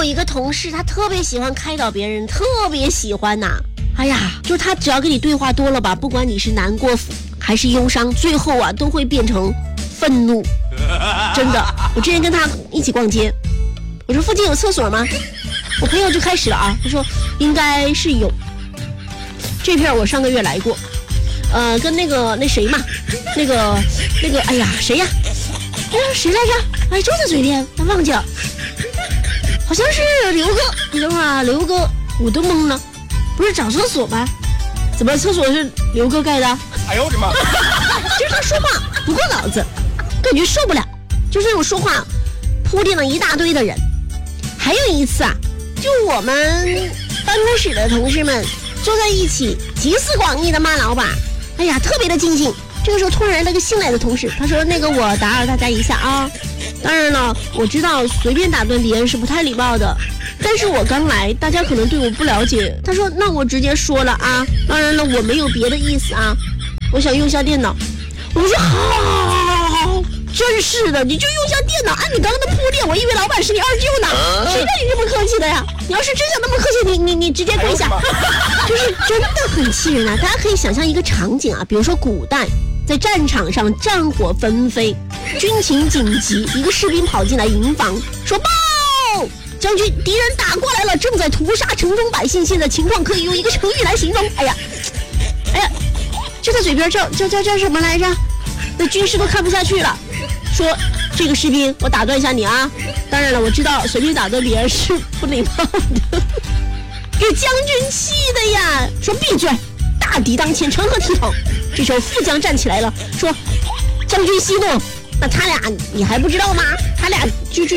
有一个同事，他特别喜欢开导别人，特别喜欢呐。哎呀，就是他只要跟你对话多了吧，不管你是难过还是忧伤，最后啊都会变成愤怒。真的，我之前跟他一起逛街，我说附近有厕所吗？我朋友就开始了啊，他说应该是有。这片我上个月来过，跟那谁嘛，那个，哎呀谁呀？谁来着？哎，就在嘴边，他忘记了，好像是刘哥。你等会儿啊，刘哥，我都懵了，不是找厕所吗？怎么厕所是刘哥盖的？ 哎呦我的妈！ 就是他说话不过脑子，感觉受不了，就是那种说话铺垫了一大堆的人。还有一次啊，就我们办公室的同事们坐在一起，集思广益的骂老板，哎呀，特别的尽兴。这个时候突然来了个新来的同事，他说那个我打扰大家一下啊，当然了，我知道随便打断别人是不太礼貌的，但是我刚来，大家可能对我不了解。他说那我直接说了啊，当然了，我没有别的意思啊，我想用下电脑。我说好，真是的，你就用下电脑，按你刚刚的铺垫，我以为老板是你二舅呢，谁让你这么客气的呀？你要是真想那么客气，你直接跪下，就是真的很气人啊！大家可以想象一个场景啊，比如说古代在战场上战火纷飞，军情紧急，一个士兵跑进来营房说报，将军，敌人打过来了，正在屠杀城中百姓。现在情况可以用一个成语来形容。哎呀，就在嘴边叫什么来着？那军师都看不下去了，说这个士兵，我打断一下你啊。当然了，我知道随便打断别人是不礼貌的，给将军气的呀，说闭嘴，大敌当前，成何体统？这时候副将站起来了，说将军息怒。那他俩你还不知道吗？他俩就